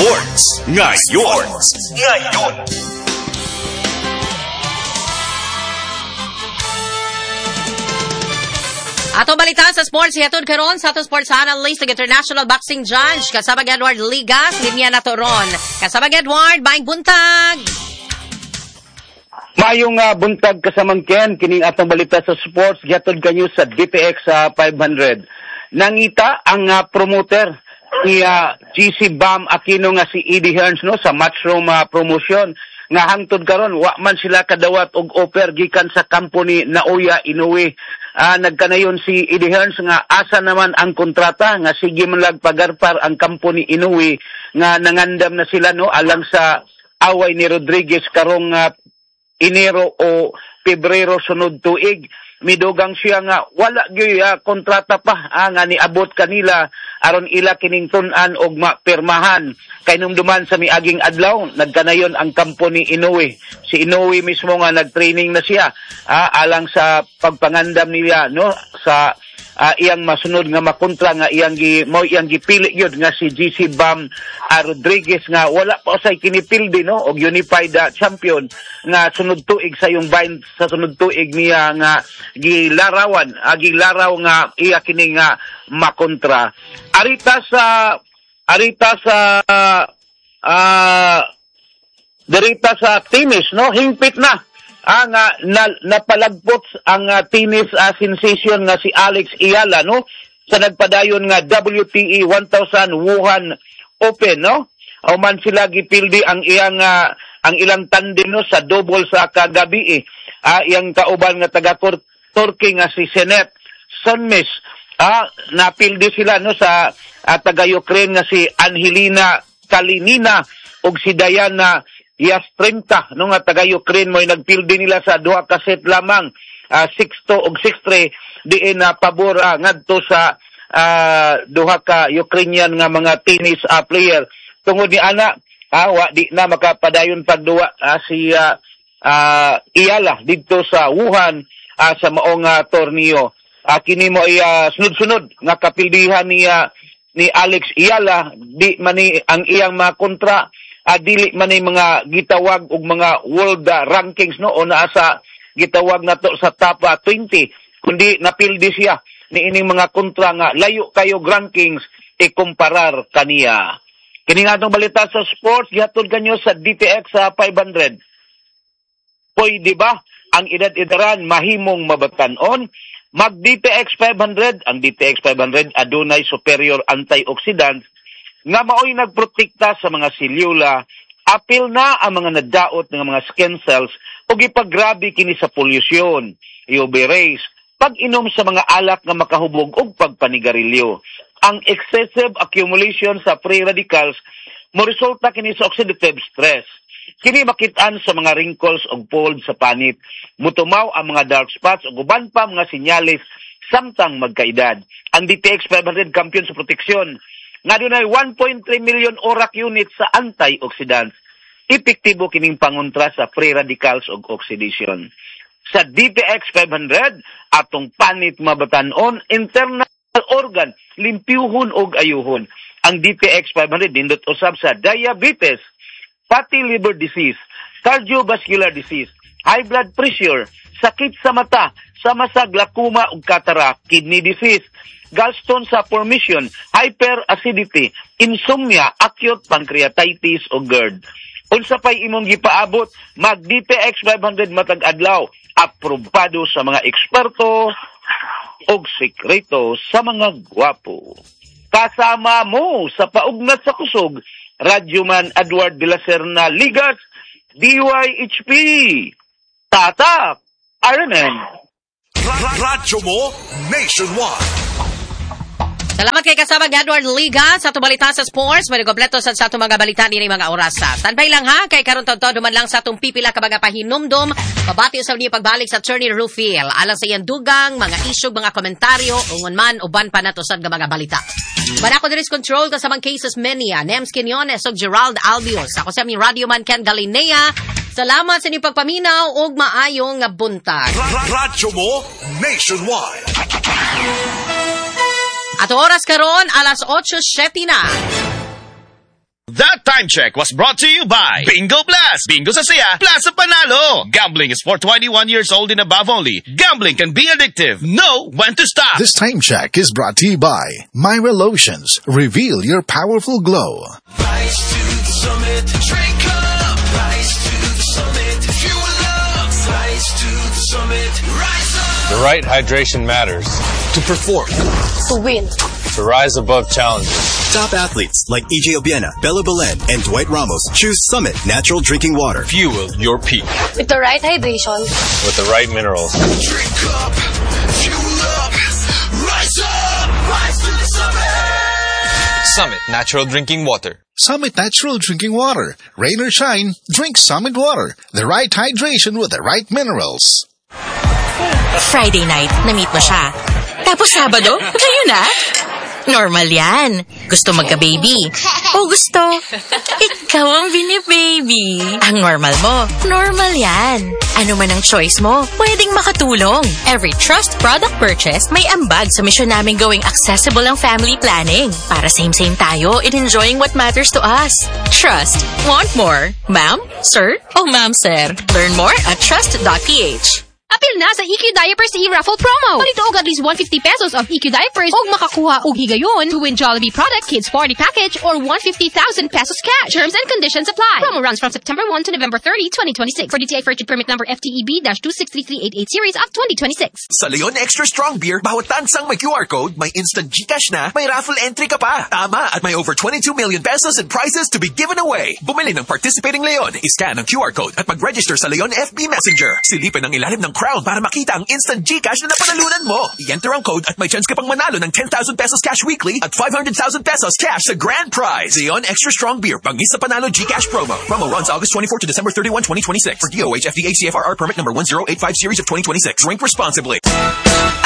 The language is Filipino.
Sports ngayon. Ato balita sa sports, hihatod karon sa ato sports analyst ng International Boxing Judge, kasabag Edward Ligas, linya na to ron. Kasabag Edward, baing buntag. Mayong buntag kasamang Ken, kining atong balita sa sports, hihatod kanyo sa DTX 500. Nangita ang promoter ni GC Bam Aquino nga si Eddie Hearns no sa Matchroom promotion nga hangtod karon wa man sila kadawat og offer gikan sa kampo ni Naoya Inoue. Nagkanayon si Eddie Hearns nga asa naman ang kontrata nga sige man lag pagarpar ang kampo ni Inoue nga nangandam na sila no alang sa away ni Rodriguez karong Enero o Pebrero sunod tuig. Midugang siya nga wala gyud kontrata pa nga niabot kanila aron ila kining tun-an og mapirmahan kay numduman sa miaging adlaw nagkanayon ang kampo ni Inoue. Si Inoue mismo nga nagtraining na siya alang sa pagpangandam niya no sa iyang masunod nga makontra nga iyang gipili gyud nga si GC Bam Rodriguez nga wala pa usay kinipildi no og unified champion nga sunod tuig sa yung bind sa sunod tuig niya nga gilaraw nga iya kini nga makontra. Arita sa tennis no hingpit na ang napalagpot ang tennis sensation nga si Alex Ayala no sa nagpadayon nga WTA 1000 Wuhan Open no o man sila gipildi ang ilang tandem no sa double sa kagabi iyang kauban nga taga Turkey nga si Senet Sonmes napildi sila no sa taga Ukraine nga si Angelina Kalinina ug si Diana Yastremka no nga taga Ukraine mo nagpildi nila sa duha ka set lamang 6-2 ug 6-3 diin pabor ngadto sa duha ka Ukrainian nga mga tennis player tungod ni ana wa di na makapadayon pagduwa si Ayala didto sa Wuhan sa maong torneo. Kini mo ay sunod-sunod nga kapildihan ni Alex Ayala di man ang iyang mga kontra dili man ay mga gitawag og mga world rankings no o naa sa gitawag nato sa top 20 kundi napildi siya ni ining mga kontra nga layo kayo rankings ikumparar kaniya. Kini nga atong balita sa sports gihatod kanyo sa DTX 500. Pwede ba ang edad-edaran mahimong mabatan-on? Mag DTX 500, ang DTX 500 adunay superior antioxidants nga maoy nagprotekta sa mga selyula, apil na ang mga nadaot ng mga skin cells ug ipagrabe kini sa pollution, UV rays, pag-inom sa mga alak nga makahubog og pagpanigarilyo. Ang excessive accumulation sa free radicals mo resulta kini sa oxidative stress. Kini makitaan sa mga wrinkles ug folds sa panit, mutumaw ang mga dark spots ug uban pa mga senyales samtang magkaedad. Ang DTX 500 kampiyon sa proteksyon nga dunay 1.3 million ORAC units sa antioxidants. Epektibo kining pangontra sa free radicals ug oxidation. Sa DTX 500, atong panit mabatan-on, internal organ, limpyuhon ug ayuhon. Ang DTX 500 nindot usab sa diabetes, fatty liver disease, cardiovascular disease, high blood pressure, sakit sa mata, sama sa glaucoma ug cataract, kidney disease, gallstone sa formation, hyperacidity, insomnia, acute pancreatitis o GERD. Unsa pay imong gipaabot, mag DTX 500 matag adlaw, aprobado sa mga eksperto og sekreto sa mga gwapo. Kasama mo sa paugnat sa kusog, Radyoman Edward de la Serna Ligas, DYHP, Tatak, Ironman. Radyo mo nationwide. Salamat kay kasabag Edward Liga sa tubalita sa sports. May kompleto sa atong mga balita nini mga orasa. Standby lang ha, kay karon todo duman lang sa atong pipila ka mga pahinumdom. Pabati sa niya pagbalik sa Attorney Rufil. Alang sa iyang dugang, mga issue, mga komentaryo, ungon man, uban pa na to sa mga balita. Manako diris control kasamang cases mania, Nems Quinones o Gerald Albios. Ako sa aming radioman Ken Galinea. Salamat sa inyong pagpaminaw o maayong buntag. Radyo mo nationwide. At oras karon, alas 8:07 na. That Time check was brought to you by Bingo Blast. Bingo sa saya, Plaza Panalo. Gambling is for 21 years old and above only. Gambling can be addictive. Know when to stop. This time check is brought to you by Myra Lotions. Reveal your powerful glow. Rise to the summit, drink up. Rise to the summit, fuel up. Rise to the summit, rise up. The right hydration matters. To perform. To win. To rise above challenges. Top athletes like EJ Obiena, Bella Belen, and Dwight Ramos choose Summit Natural Drinking Water. Fuel your peak. With the right hydration. With the right minerals. Drink up, fuel up, rise up, rise to the summit. Summit Natural Drinking Water. Summit Natural Drinking Water. Rain or shine, drink Summit Water. The right hydration with the right minerals. Friday night, na-meet mo siya. Tapos Sabado, kayo na? Normal yan. Gusto magka-baby. O gusto, ikaw ang bini-baby. Ang normal mo, normal yan. Ano man ang choice mo, pwedeng makatulong. Every Trust product purchase, may ambag sa misyon namin gawing accessible ang family planning. Para same-same tayo in enjoying what matters to us. Trust. Want more? Ma'am? Sir? O ma'am, sir? Learn more at trust.ph. Apil na sa EQ Diapers e-raffle promo. Palito og at least 150 pesos of EQ Diapers og makakuha og higayon to win Jollibee product Kids Party Package or 150,000 pesos cash. Terms and conditions apply. Promo runs from September 1 to November 30, 2026. For DTI Virtual Permit Number FTEB-263388 Series of 2026. Sa Leon Extra Strong Beer, bawat tansang may QR code, may instant GCash na, may raffle entry ka pa. Tama, at may over 22 million pesos in prizes to be given away. Bumili ng participating Leon, iscan ang QR code at mag-register sa Leon FB Messenger. Silipin ang ilalim ng crown para makita ang instant GCash na napanalunan mo. I-enter ang code at may chance ka pang manalo ng 10,000 pesos cash weekly at 500,000 pesos cash sa grand prize. Leon Extra Strong Beer, bangis sa panalo GCash promo. Promo runs August 24 to December 31, 2026. For DOH FDA CFRR permit number 1085 series of 2026. Drink responsibly.